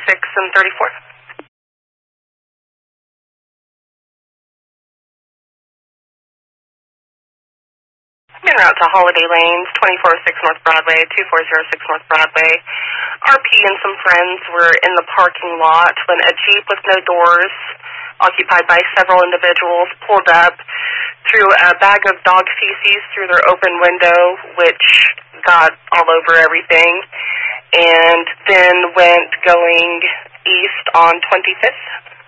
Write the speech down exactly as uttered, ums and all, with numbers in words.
thirty-six and thirty-four. En route to Holiday Lanes, twenty-four oh six North Broadway, two four zero six North Broadway. R P and some friends were in the parking lot when a Jeep with no doors, occupied by several individuals, pulled up, threw a bag of dog feces through their open window, which got all over everything, and then went going east on twenty-fifth.